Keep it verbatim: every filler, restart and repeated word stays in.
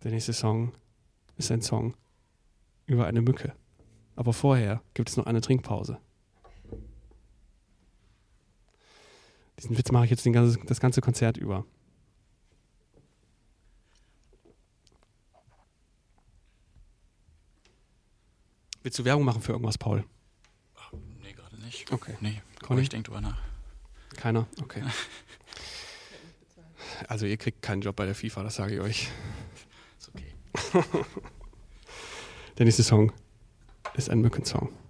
Der nächste Song ist ein Song über eine Mücke. Aber vorher gibt es noch eine Trinkpause. Diesen Witz mache ich jetzt den ganzen, das ganze Konzert über. Willst du Werbung machen für irgendwas, Paul? Ach, nee, gerade nicht. Okay. Nee, Conny? ich denke drüber nach. Keiner? Okay. Also ihr kriegt keinen Job bei der FIFA, das sage ich euch. Ist okay. Der nächste Song ist ein Mückensong.